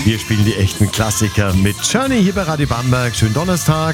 Wir spielen die echten Klassiker mit Journey hier bei Radio Bamberg. Schönen Donnerstag.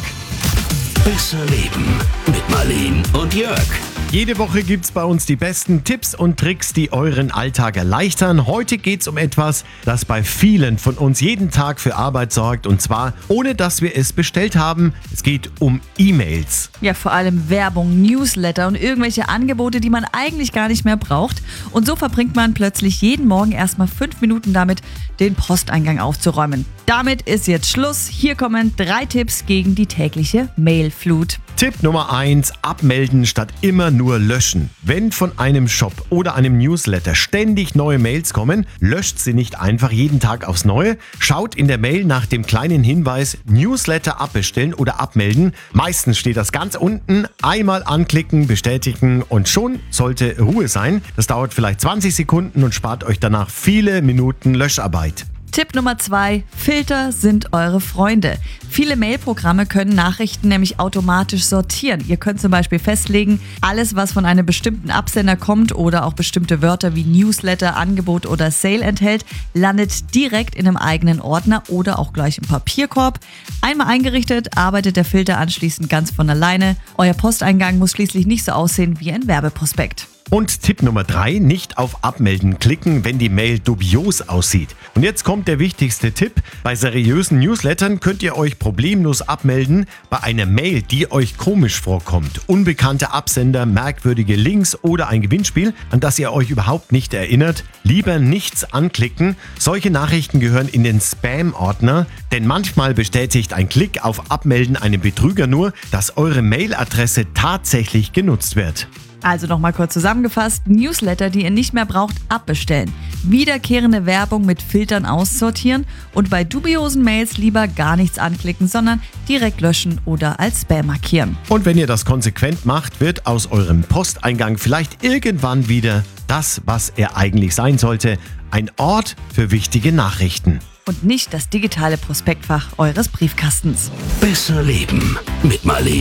Besser leben mit Marleen und Jörg. Jede Woche gibt's bei uns die besten Tipps und Tricks, die euren Alltag erleichtern. Heute geht's um etwas, das bei vielen von uns jeden Tag für Arbeit sorgt. Und zwar, ohne dass wir es bestellt haben. Es geht um E-Mails. Ja, vor allem Werbung, Newsletter und irgendwelche Angebote, die man eigentlich gar nicht mehr braucht. Und so verbringt man plötzlich jeden Morgen erstmal 5 Minuten damit, den Posteingang aufzuräumen. Damit ist jetzt Schluss. Hier kommen 3 Tipps gegen die tägliche Mailflut. Tipp Nummer 1, abmelden statt immer nur löschen. Wenn von einem Shop oder einem Newsletter ständig neue Mails kommen, löscht sie nicht einfach jeden Tag aufs Neue. Schaut in der Mail nach dem kleinen Hinweis Newsletter abbestellen oder abmelden. Meistens steht das ganz unten. Einmal anklicken, bestätigen und schon sollte Ruhe sein. Das dauert vielleicht 20 Sekunden und spart euch danach viele Minuten Löscharbeit. Tipp Nummer 2, Filter sind eure Freunde. Viele Mailprogramme können Nachrichten nämlich automatisch sortieren. Ihr könnt zum Beispiel festlegen, alles was von einem bestimmten Absender kommt oder auch bestimmte Wörter wie Newsletter, Angebot oder Sale enthält, landet direkt in einem eigenen Ordner oder auch gleich im Papierkorb. Einmal eingerichtet, arbeitet der Filter anschließend ganz von alleine. Euer Posteingang muss schließlich nicht so aussehen wie ein Werbeprospekt. Und Tipp Nummer 3, nicht auf Abmelden klicken, wenn die Mail dubios aussieht. Und jetzt kommt der wichtigste Tipp. Bei seriösen Newslettern könnt ihr euch problemlos abmelden. Bei einer Mail, die euch komisch vorkommt, unbekannte Absender, merkwürdige Links oder ein Gewinnspiel, an das ihr euch überhaupt nicht erinnert, lieber nichts anklicken. Solche Nachrichten gehören in den Spam-Ordner, denn manchmal bestätigt ein Klick auf Abmelden einem Betrüger nur, dass eure Mailadresse tatsächlich genutzt wird. Also nochmal kurz zusammengefasst, Newsletter, die ihr nicht mehr braucht, abbestellen. Wiederkehrende Werbung mit Filtern aussortieren und bei dubiosen Mails lieber gar nichts anklicken, sondern direkt löschen oder als Spam markieren. Und wenn ihr das konsequent macht, wird aus eurem Posteingang vielleicht irgendwann wieder das, was er eigentlich sein sollte, ein Ort für wichtige Nachrichten. Und nicht das digitale Prospektfach eures Briefkastens. Besser leben mit Marleen.